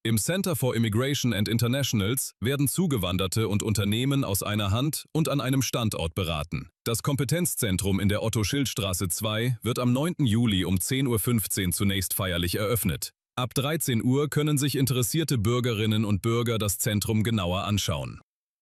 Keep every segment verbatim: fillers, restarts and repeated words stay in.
Im Center for Immigration and Internationals werden Zugewanderte und Unternehmen aus einer Hand und an einem Standort beraten. Das Kompetenzzentrum in der Otto-Schild-Straße zwei wird am neunten Juli um zehn Uhr fünfzehn zunächst feierlich eröffnet. Ab dreizehn Uhr können sich interessierte Bürgerinnen und Bürger das Zentrum genauer anschauen.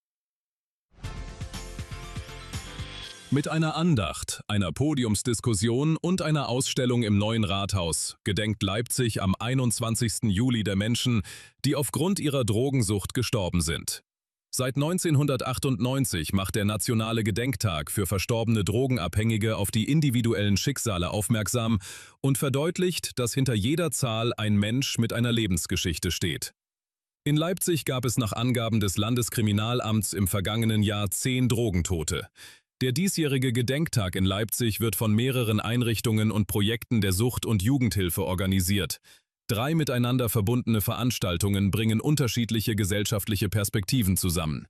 Mit einer Andacht, einer Podiumsdiskussion und einer Ausstellung im Neuen Rathaus gedenkt Leipzig am einundzwanzigsten Juli der Menschen, die aufgrund ihrer Drogensucht gestorben sind. Seit neunzehnhundertachtundneunzig macht der Nationale Gedenktag für verstorbene Drogenabhängige auf die individuellen Schicksale aufmerksam und verdeutlicht, dass hinter jeder Zahl ein Mensch mit einer Lebensgeschichte steht. In Leipzig gab es nach Angaben des Landeskriminalamts im vergangenen Jahr zehn Drogentote. Der diesjährige Gedenktag in Leipzig wird von mehreren Einrichtungen und Projekten der Sucht- und Jugendhilfe organisiert. Drei miteinander verbundene Veranstaltungen bringen unterschiedliche gesellschaftliche Perspektiven zusammen.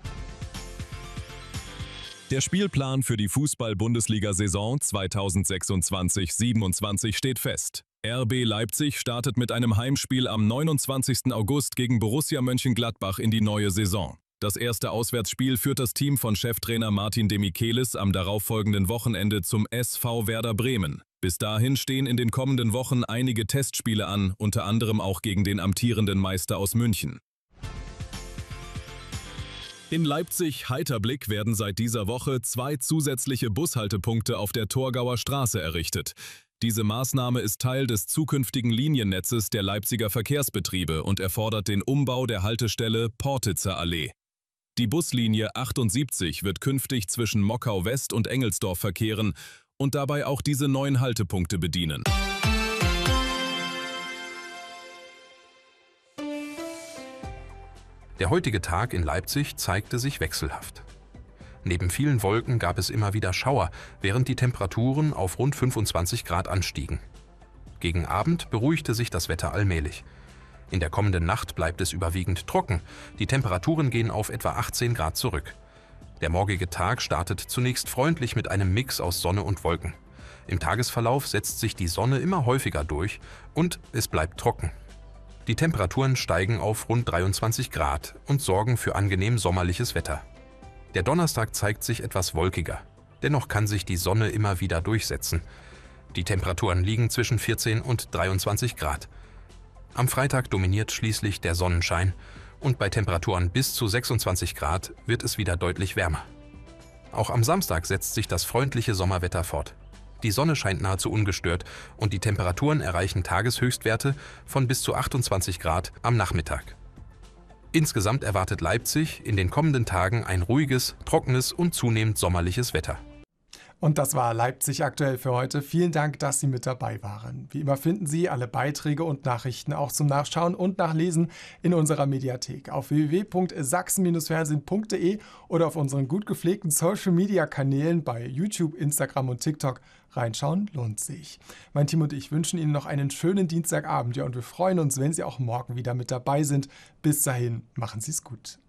Der Spielplan für die Fußball-Bundesliga-Saison zweitausendsechsundzwanzig siebenundzwanzig steht fest. R B Leipzig startet mit einem Heimspiel am neunundzwanzigsten August gegen Borussia Mönchengladbach in die neue Saison. Das erste Auswärtsspiel führt das Team von Cheftrainer Martin Demichelis am darauffolgenden Wochenende zum S V Werder Bremen. Bis dahin stehen in den kommenden Wochen einige Testspiele an, unter anderem auch gegen den amtierenden Meister aus München. In Leipzig-Heiterblick werden seit dieser Woche zwei zusätzliche Bushaltepunkte auf der Torgauer Straße errichtet. Diese Maßnahme ist Teil des zukünftigen Liniennetzes der Leipziger Verkehrsbetriebe und erfordert den Umbau der Haltestelle Portitzer Allee. Die Buslinie achtundsiebzig wird künftig zwischen Mockau West und Engelsdorf verkehren und dabei auch diese neuen Haltepunkte bedienen. Der heutige Tag in Leipzig zeigte sich wechselhaft. Neben vielen Wolken gab es immer wieder Schauer, während die Temperaturen auf rund fünfundzwanzig Grad anstiegen. Gegen Abend beruhigte sich das Wetter allmählich. In der kommenden Nacht bleibt es überwiegend trocken. Die Temperaturen gehen auf etwa achtzehn Grad zurück. Der morgige Tag startet zunächst freundlich mit einem Mix aus Sonne und Wolken. Im Tagesverlauf setzt sich die Sonne immer häufiger durch und es bleibt trocken. Die Temperaturen steigen auf rund dreiundzwanzig Grad und sorgen für angenehm sommerliches Wetter. Der Donnerstag zeigt sich etwas wolkiger. Dennoch kann sich die Sonne immer wieder durchsetzen. Die Temperaturen liegen zwischen vierzehn und dreiundzwanzig Grad. Am Freitag dominiert schließlich der Sonnenschein und bei Temperaturen bis zu sechsundzwanzig Grad wird es wieder deutlich wärmer. Auch am Samstag setzt sich das freundliche Sommerwetter fort. Die Sonne scheint nahezu ungestört und die Temperaturen erreichen Tageshöchstwerte von bis zu achtundzwanzig Grad am Nachmittag. Insgesamt erwartet Leipzig in den kommenden Tagen ein ruhiges, trockenes und zunehmend sommerliches Wetter. Und das war Leipzig aktuell für heute. Vielen Dank, dass Sie mit dabei waren. Wie immer finden Sie alle Beiträge und Nachrichten auch zum Nachschauen und Nachlesen in unserer Mediathek auf w w w punkt sachsen fernsehen punkt de oder auf unseren gut gepflegten Social-Media-Kanälen bei YouTube, Instagram und TikTok. Reinschauen lohnt sich. Mein Team und ich wünschen Ihnen noch einen schönen Dienstagabend. Ja, und wir freuen uns, wenn Sie auch morgen wieder mit dabei sind. Bis dahin, machen Sie es gut.